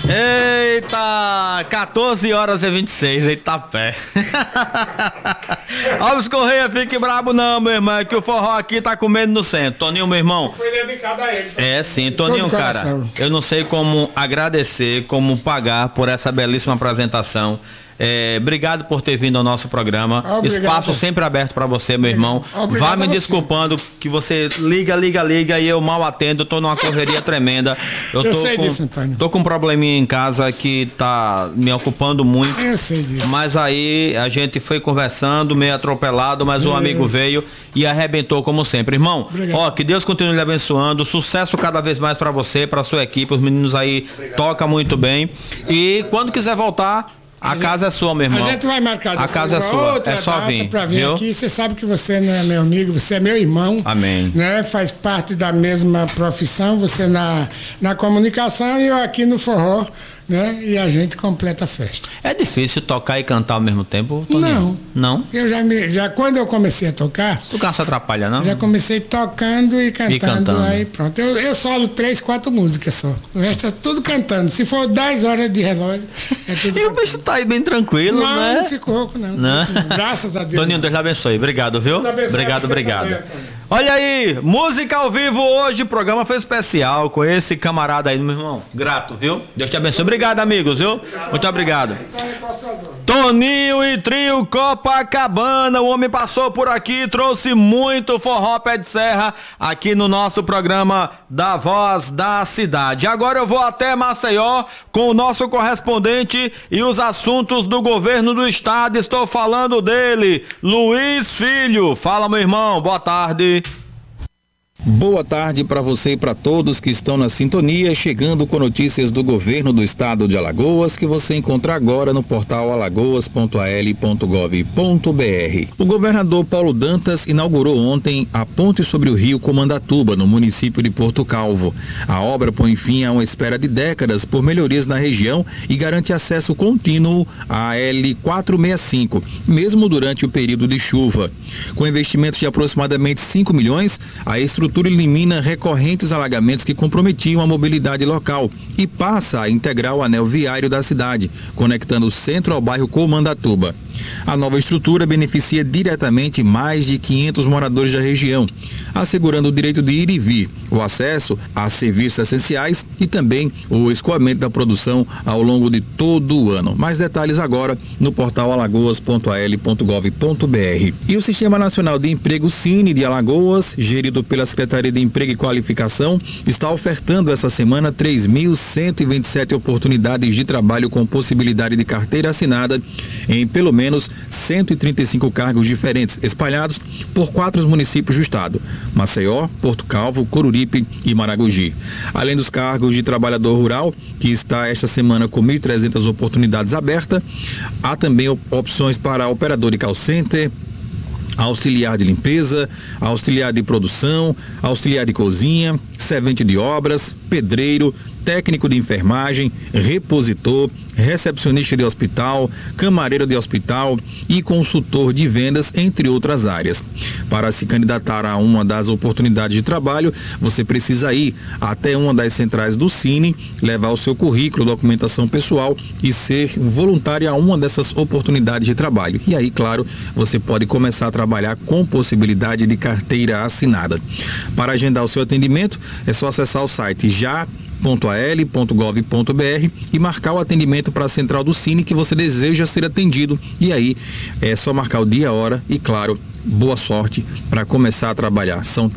Eita, 14h26, eita pé. Alves Correia, fique brabo não, meu irmão, é que o forró aqui tá comendo no centro. Toninho, meu irmão. Foi dedicado a ele. É sim, Toninho, cara, eu não sei como agradecer, como pagar por essa belíssima apresentação. Obrigado por ter vindo ao nosso programa. Obrigado. Espaço sempre aberto para você, meu irmão. Obrigado. Vá me desculpando que você liga e eu mal atendo. Tô numa correria tremenda. Eu sei disso, Antônio. Tô com um probleminha em casa que tá me ocupando muito. Eu sei disso. Mas aí a gente foi conversando, meio atropelado, mas o amigo veio e arrebentou como sempre. Irmão, ó, que Deus continue lhe abençoando. Sucesso cada vez mais para você, para sua equipe. Os meninos aí tocam muito bem. E quando quiser voltar, a casa é sua, meu irmão. A gente vai marcar a casa é sua, é só vir. Pra vir aqui. Você sabe que você não é meu amigo, você é meu irmão. Amém. Né? Faz parte da mesma profissão, você na comunicação e eu aqui no forró, né? E a gente completa a festa. É difícil tocar e cantar ao mesmo tempo, Toninho? Não. Eu quando eu comecei a tocar... Tu não se atrapalha, não? Já comecei tocando e cantando. Aí pronto. Eu solo 3, 4 músicas só. O resto é tudo cantando. Se for 10 horas de relógio, é tudo E o bicho tá aí bem tranquilo, né? Não fico rouco, não. Graças a Deus. Toninho, Deus lhe abençoe. Obrigado, viu? Obrigado. Também, olha aí, música ao vivo hoje. O programa foi especial com esse camarada aí, meu irmão. Grato, viu? Deus te abençoe. Obrigado, amigos, viu? Muito obrigado. Toninho e Trio Copacabana. O homem passou por aqui, trouxe muito forró pé de serra aqui no nosso programa da Voz da Cidade. Agora eu vou até Maceió com o nosso correspondente e os assuntos do governo do estado. Estou falando dele, Luiz Filho. Fala, meu irmão. Boa tarde. Boa tarde para você e para todos que estão na sintonia, chegando com notícias do governo do estado de Alagoas, que você encontra agora no portal alagoas.al.gov.br. O governador Paulo Dantas inaugurou ontem a ponte sobre o rio Comandatuba, no município de Porto Calvo. A obra põe fim a uma espera de décadas por melhorias na região e garante acesso contínuo à L465, mesmo durante o período de chuva. Com investimentos de aproximadamente 5 milhões, a estrutura elimina recorrentes alagamentos que comprometiam a mobilidade local e passa a integrar o anel viário da cidade, conectando o centro ao bairro Comandatuba. A nova estrutura beneficia diretamente mais de 500 moradores da região, assegurando o direito de ir e vir, o acesso a serviços essenciais e também o escoamento da produção ao longo de todo o ano. Mais detalhes agora no portal alagoas.al.gov.br. E o Sistema Nacional de Emprego Cine de Alagoas, gerido pela Secretaria de Emprego e Qualificação, está ofertando essa semana 3.127 oportunidades de trabalho com possibilidade de carteira assinada em pelo menos 135 cargos diferentes, espalhados por 4 municípios do estado: Maceió, Porto Calvo, Coruripe e Maragogi. Além dos cargos de trabalhador rural, que está esta semana com 1.300 oportunidades abertas, há também opções para operador de call center, auxiliar de limpeza, auxiliar de produção, auxiliar de cozinha, servente de obras, pedreiro, técnico de enfermagem, repositor, recepcionista de hospital, camareiro de hospital e consultor de vendas, entre outras áreas. Para se candidatar a uma das oportunidades de trabalho, você precisa ir até uma das centrais do Cine, levar o seu currículo, documentação pessoal e ser voluntário a uma dessas oportunidades de trabalho. E aí, claro, você pode começar a trabalhar com possibilidade de carteira assinada. Para agendar o seu atendimento, é só acessar o site al.gov.br e marcar o atendimento para a central do Cine que você deseja ser atendido. E aí é só marcar o dia, a hora e, claro, boa sorte para começar a trabalhar. São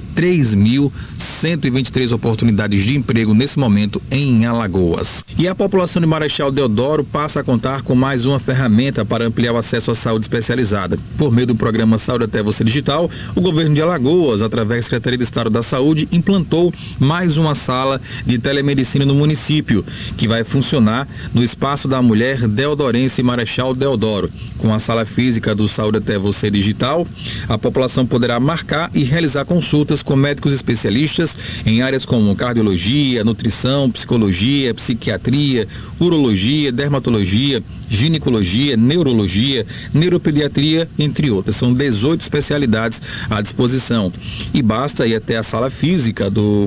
3.123 oportunidades de emprego nesse momento em Alagoas. E a população de Marechal Deodoro passa a contar com mais uma ferramenta para ampliar o acesso à saúde especializada. Por meio do programa Saúde Até Você Digital, o governo de Alagoas, através da Secretaria de Estado da Saúde, implantou mais uma sala de telemedicina no município, que vai funcionar no Espaço da Mulher Deodorense Marechal Deodoro. Com a sala física do Saúde Até Você Digital, a população poderá marcar e realizar consultas com médicos especialistas em áreas como cardiologia, nutrição, psicologia, psiquiatria, urologia, dermatologia, ginecologia, neurologia, neuropediatria, entre outras. São 18 especialidades à disposição. E basta ir até a sala física do